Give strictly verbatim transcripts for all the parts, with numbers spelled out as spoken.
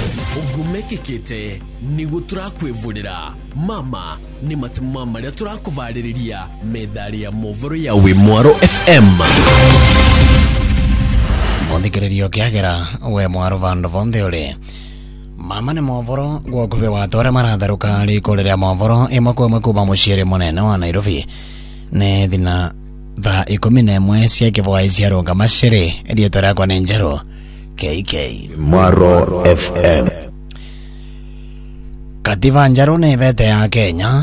ugumekekete nigu turakwivurira mama ni matima maria turakuvariria methali ya movoro ya Wimwaro F M. Mondikiririo kiagera we mwaro vando vonde ole mama ni movoro gwa kuve watore maratharuka rikoreria movoro imwe mwe kuma muciiri munene wa Nairobi ne thina tha ikumi na imwe cia kivoi cia runga maciri rieto riakwa ni Njero K K Mwaro F M. Kativa Njaro ni vete ya Kenya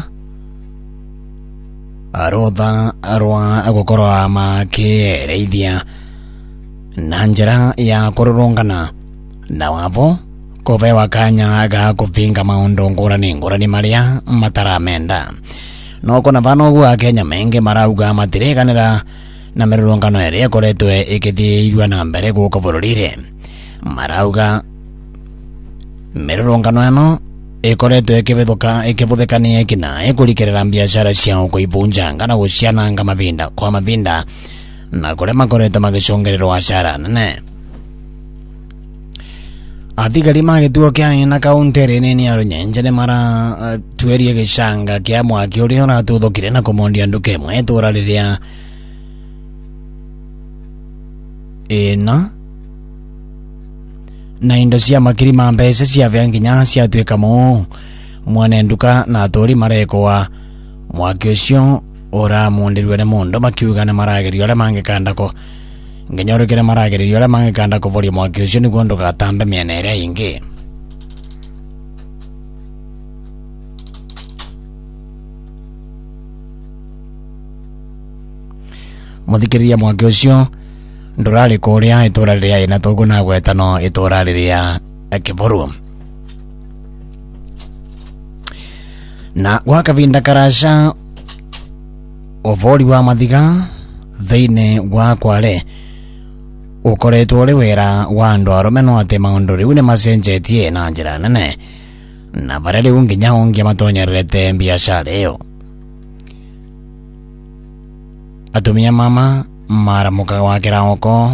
arotha arwa gukorwa makireithia na njira ya kururungana na wavo kuvewa kanya ga kuvinga maundu ngurani ngurani maria mataramenda no kona vano gwa Kenya mengi marauga matiriganira na mirurungano iria ikoretwe ikithithwa na mbere guka bururire. Marauga mirurungano ino ikoretwe ikivithuka ikivuthikania ikina ikurikirira biashara ciao kuivunjanga na guciananga mavinda kwa mavinda na kuria makoretwe magicungirirwa ashara nene. Athigari magituo kia na kaunti nini ya Runyenje ni mara uh, tuerie gicanga kia mwaki uria uratuthukire na kumondia nduka imwe itura riria ina na indo cia makiri ma mbeca cia vyanginya cia tuika mo mwene nduka na atori marekwa mwaki ucio ora mundirwe ne mondo makiuga na maragerio ala mangikandako ngenyorukire maragerio ala mangikandako vori mwaki ucio ni gondo gatambe miene ira ingi. Muthikiria mwaki ucio ndurari kuria itura riria ina togo na gwetano itura riria Kivoru na gwaka vinda karasha ovori wa mathiga thiine gwa Kwale ukoretwo uri wira wa andu arume no ati maundu riu ni macenjetie na njira nene na varia riu nginya ongia matonyerete biashara iyo. Atumia mama maramuka wa kirauko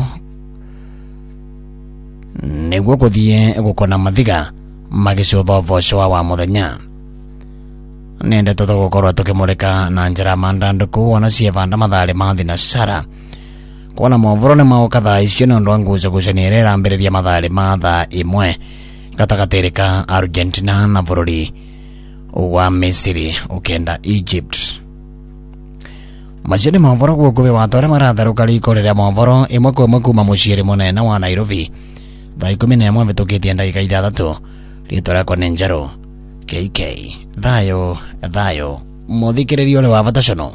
niguo kuthie gukona mathiga magicutha voco wa muthenya. Nende toto gukorwa tukimurika na njira mandanduku wana cievanda mathari ma thinashara kuona movoro ni mauka thaa icio ni undu wa ngucagucania iria irambiriria mathari ma thaa imwe gatagatiri ka Argentina na bururi wa Misiri ukenda Egypt. Majini movoro gukuve watore maratharuka rikoreria movoro imwe kwa imwe kuma muciiri munene wa Nairobi thaa ikumi na imwe vitukitie ndagika ithathatu. Rito riakwa ni Njero K K. Thayo thayo muthikiririo ni wa vatacono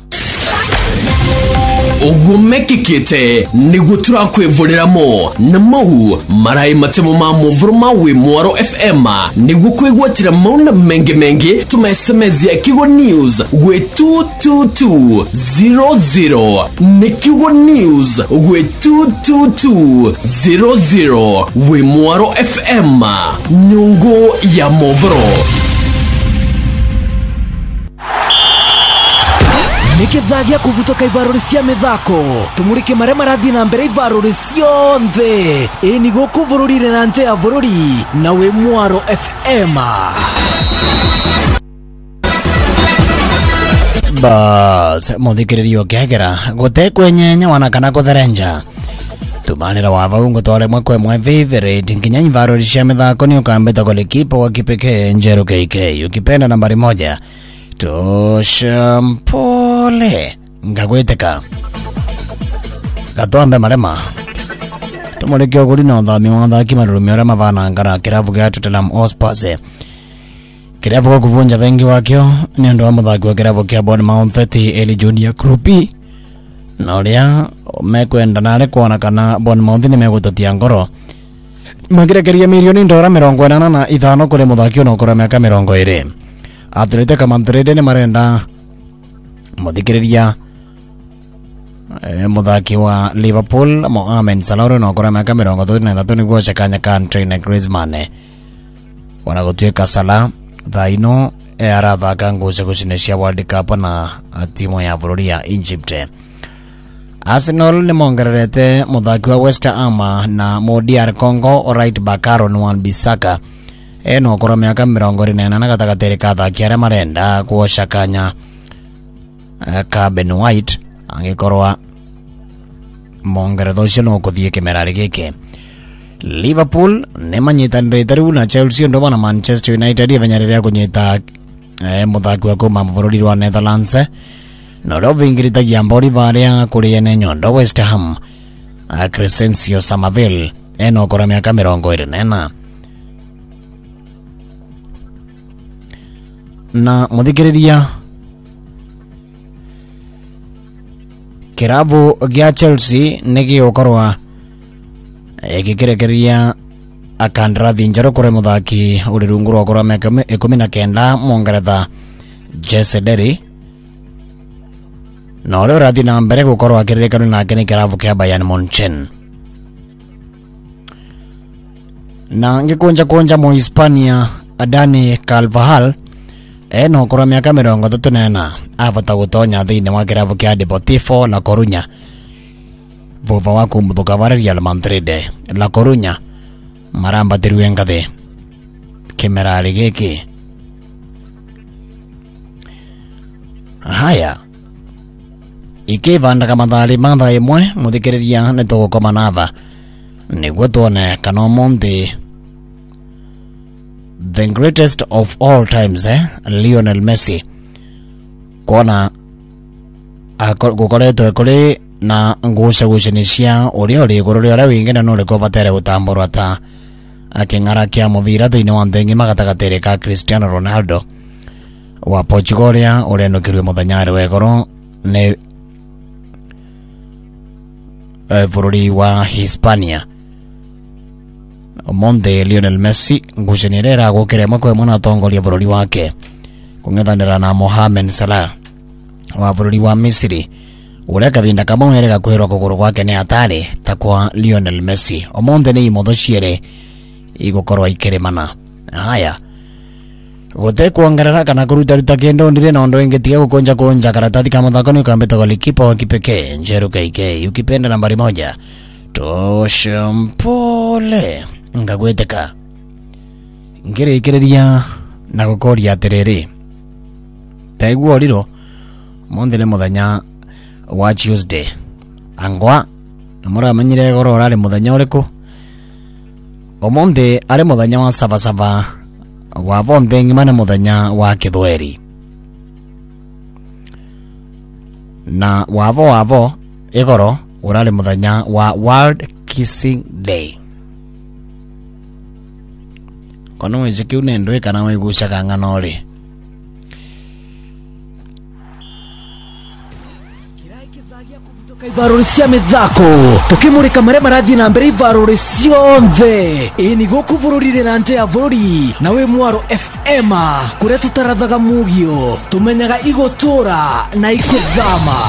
ugumekekete nigu turakwivuriramo na mau marai matemo ma movoro ma Wimwaro F M nigu kwigwatira mauna mengi mengi tuma S M S ya Kigo News gwe two two two zero zero ni Kigo News gwe two two two zero zero. Wimwaro F M nyungu ya movoro. Nikithagia kuvutoka ivarori cia mithako tumurike maria marathie na mbere ivarori cionthe ini guku vururire na nje ya vururi na Wimwaro F M. Bas muthikiririo kiagera gute kwenyenya wana kana kutherenja tumanira wa vaungo tore mwe kwa mwe favorite nginya ivarori cia mithako ni ukambeta kwa kipa wa kipekee Njero K K ukipenda nambari moja Toshampole ngagweteka gatombe marema tumurike oguri na thami wa thaki marumi ora mavana ngara kiravu gya Tottenham Hotspur kiravu kwa kuvunja vengi wakio ni ndo muthaki wa kiravu kya Bournemouth thirty Eli Junior Krupi na uria mekwenda nare kuona kana Bournemouth ni megutotia ngoro magirekeria milioni ndora mirongo ĩnana na ithano kuri muthaki ono kora miaka mirongo ĩrĩ. Atlete kama mtrede ni marenda muthikiriria e, muthaki wa Liverpool Mohamed Salah no kora miaka mirongo ĩtatũ na ĩtatũ niguo cekanya country na Griezmann wana gutuika Salah thaino e arathaka ngucagucine cia World Cup na timu ya bururi ya Egypt. Arsenal ni mongererete muthaki wa West Ham na Modiar Congo right back Aaron Wan-Bissaka eno kora miaka mirongo rinena na gatagatere ka athaki aria marenda kuosha kanya uh, ka Ben White angikorwa mongeretha ucio no kuthie kimerari giki. Liverpool ne manyitanire riu na Chelsea ndo na Manchester United ivenyarire kunyita eh, muthaki wa kuma mbururi wa Netherlands no ro vingiritagia mbori varia kuri ene nyondo West Ham uh, Crescencio Somerville eno kora miaka mirongo iri nena na muthikiriria kiravu gia Chelsea nigi ukorwa egikirekeria akandrathi njaro kure muthaki uri rungu rwa kora miaka ikumi na kenda Mwongeretha Jesse Derry na ore rathi na mbere gukorwa akiririkana nake ni kiravu kia Bayern Munchen na ngikunja kunja mu Hispania Dani Carvajal eno kora miaka mirongo tatu nena avata gutonya thiini wa kiravu kia Deportivo La Coruña vuva wa kumuthuka va Real Madrid. La Coruña marambatirwe ngathi kimerari giki. Haya ikivanda kamathari mathaa imwe muthikiriria nitugukoma natha niguo tuone kana omonthi the greatest of all times eh Lionel Messi kona gukoretwo kuri na ngusha gushini cia uria uri iguru ria wingina no riko vatere gutamburwa ta aking'ara kia muvira thiini wa nthengi magatagatere ka Cristiano Ronaldo wa Portugal ya urenukirwe muthanyari wegoro ne e, bururi wa Hispania. Omonde Lionel Messi ngushini rera gukire mwakwe mwana tongoria bururi wake kung'ethanira na Mohamed Salah wa bururi wa Misiri uria kavinda kamwe erega kwirwa kuguru gwake ni atari ta kwa Lionel Messi. Omonde ni imotho ciere igukorwa ikirimana. Haya gute kuongerera kana kuruta ruta kendo ndire na ndo ingetiga gukonja konja karatathi kama thako ni kambeta kwa likipa wa kipekee Njeru K K ukipenda nambari moja Toshampole ngagweteka ngire ikireria na gukoria atiriri taiguo riro monde le muthanya wa Tuesday angwa namura manyire goro orare muthanya uriku omonde ari muthanya wa saba saba wa vondengi mana muthanya wa kithweri na wavo wavo igoro urare muthanya wa World Kissing Day kono mwezi kiu nendwe kana wigusha kangana ori ivaruri cia mithako tukimurika maria marathie na mbere ivaruri cionthe ini guku bururire na nte ya bururi na wi Mwaro F M kuria tutarathaga mugio tumenyaga igutura na ikuthama.